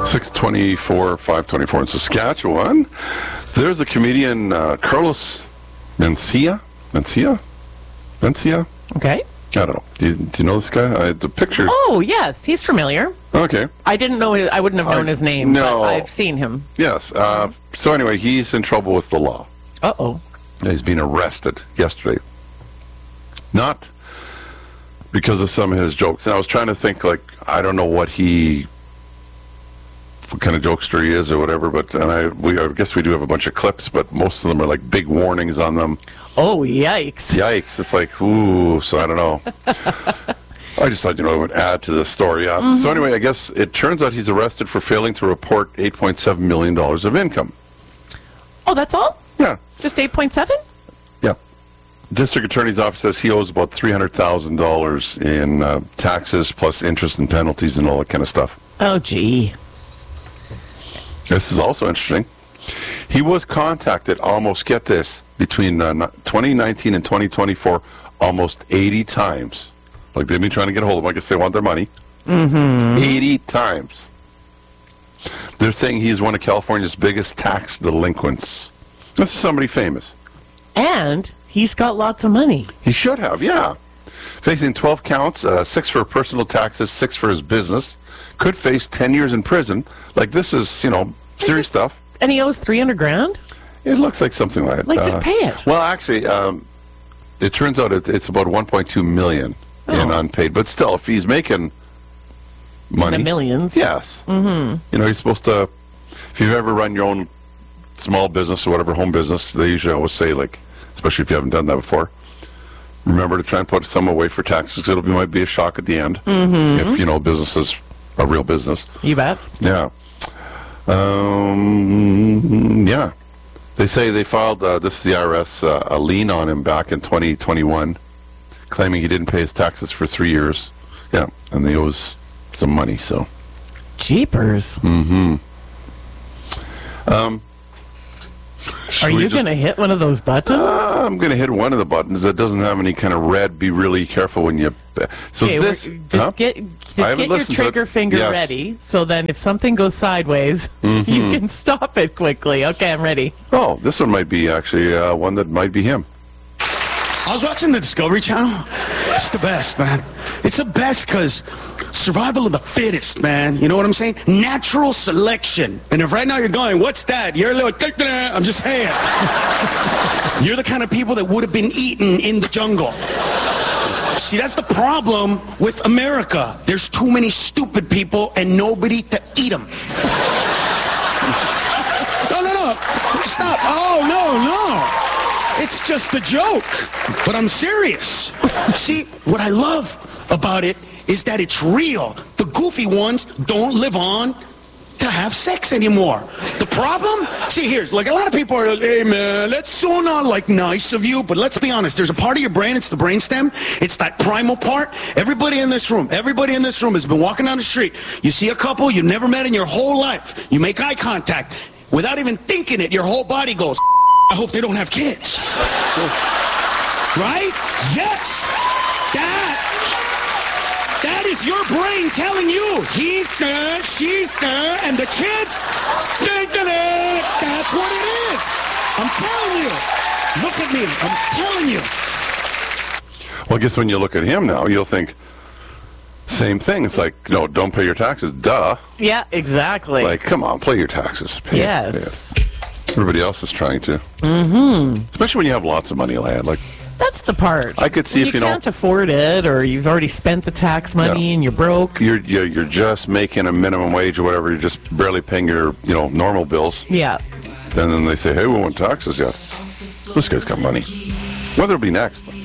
624, 524 in Saskatchewan. There's a comedian, Carlos Mencia. Okay. I don't know. Do you know this guy? The picture. Oh, yes. He's familiar. Okay. I didn't know. I wouldn't have known his name. No. But I've seen him. Yes. So anyway, he's in trouble with the law. Uh-oh. He's been arrested yesterday. Not because of some of his jokes. And I was trying to think, I don't know what kind of jokester he is or whatever, but I guess we do have a bunch of clips, but most of them are like big warnings on them. Oh, yikes. Yikes. It's like, ooh, so I don't know. I just thought, it would add to the story. So anyway, I guess it turns out he's arrested for failing to report $8.7 million of income. Oh, that's all? Yeah. Just 8.7? Yeah. District Attorney's Office says he owes about $300,000 in taxes plus interest and penalties and all that kind of stuff. Oh, gee. This is also interesting. He was contacted, almost, get this, between 2019 and 2024, almost 80 times. Like, they've been trying to get a hold of him. I guess they want their money. 80 times. They're saying he's one of California's biggest tax delinquents. This is somebody famous. And he's got lots of money. He should have, yeah. Facing 12 counts, 6 for personal taxes, 6 for his business. Could face 10 years in prison. Like, this is, serious stuff. And he owes $300,000? It looks like something like that. Like, just pay it. Well, actually, it turns out it's about $1.2 million in unpaid. But still, if he's making money. In the millions. Yes. Mm-hmm. You're supposed to, if you've ever run your own small business or whatever, home business, they usually always say, especially if you haven't done that before, remember to try and put some away for taxes, because it might be a shock at the end if, business is a real business. You bet. Yeah. Yeah. They say they filed, this is the IRS, a lien on him back in 2021, claiming he didn't pay his taxes for 3 years. Yeah, and they owes some money, so. Jeepers. Are you going to hit one of those buttons? I'm going to hit one of the buttons that doesn't have any kind of red. Be really careful when you... So okay, this... get your trigger finger ready, so then if something goes sideways, you can stop it quickly. Okay, I'm ready. Oh, this one might be actually one that might be him. I was watching the Discovery Channel. It's the best, man. It's the best because survival of the fittest, man. You know what I'm saying? Natural selection. And if right now you're going, what's that? You're a little... I'm just saying. You're the kind of people that would have been eaten in the jungle. See, that's the problem with America. There's too many stupid people and nobody to eat them. No. Stop. Oh, no. It's just a joke, but I'm serious. See, what I love about it is that it's real. The goofy ones don't live on to have sex anymore. The problem? See, here's, a lot of people are like, hey, man, that's so not, nice of you, but let's be honest. There's a part of your brain, it's the brainstem. It's that primal part. Everybody in this room has been walking down the street. You see a couple you've never met in your whole life. You make eye contact. Without even thinking it, your whole body goes, I hope they don't have kids. Right? Yes. That is your brain telling you he's good, she's good, and the kids, that's what it is. I'm telling you. Look at me. I'm telling you. Well, I guess when you look at him now, you'll think, same thing. It's like, no, don't pay your taxes. Duh. Yeah, exactly. Come on, pay your taxes. Pay yes. It. Everybody else is trying to. Especially when you have lots of money, lad. That's the part. I could see if you can't afford it, or you've already spent the tax money and you're broke. You're just making a minimum wage or whatever. You're just barely paying your normal bills. Yeah. And then they say, hey, we want taxes yet. This guy's got money. Whether it'll be next.